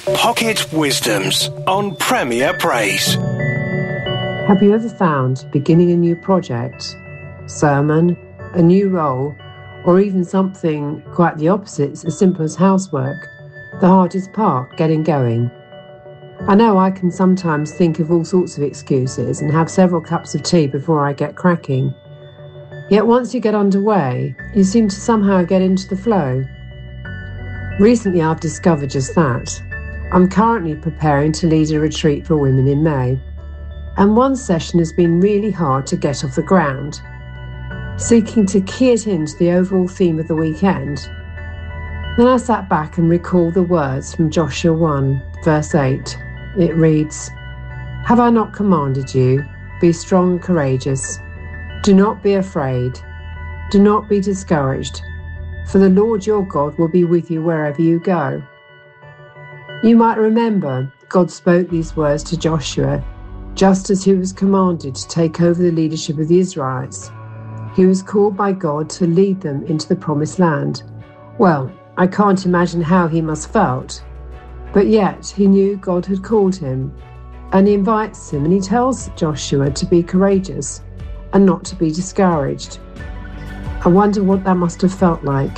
Pocket Wisdoms on Premier Praise. Have you ever found beginning a new project, sermon, a new role, or even something quite the opposite, as simple as housework, the hardest part, getting going? I know I can sometimes think of all sorts of excuses and have several cups of tea before I get cracking. Yet once you get underway, you seem to somehow get into the flow. Recently I've discovered just that. I'm currently preparing to lead a retreat for women in May, and one session has been really hard to get off the ground. Seeking to key it into the overall theme of the weekend, then I sat back and recalled the words from Joshua 1, verse 8. It reads, "Have I not commanded you? Be strong and courageous. Do not be afraid. Do not be discouraged, for the Lord your God will be with you wherever you go." You might remember God spoke these words to Joshua just as he was commanded to take over the leadership of the Israelites. He was called by God to lead them into the promised land. Well, I can't imagine how he must have felt, but yet he knew God had called him, and he invites him and he tells Joshua to be courageous and not to be discouraged. I wonder what that must have felt like.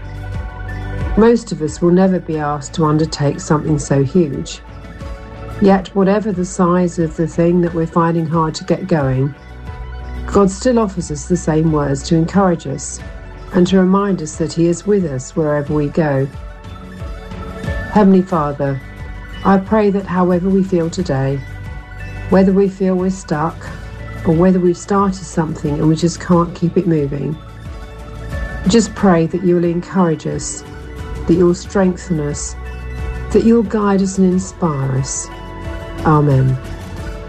Most of us will never be asked to undertake something so huge. Yet whatever the size of the thing that we're finding hard to get going, God still offers us the same words to encourage us and to remind us that he is with us wherever we go. Heavenly Father, I pray that however we feel today, whether we feel we're stuck or whether we've started something and we just can't keep it moving, just pray that you'll encourage us, that you'll strengthen us, that you'll guide us and inspire us. Amen.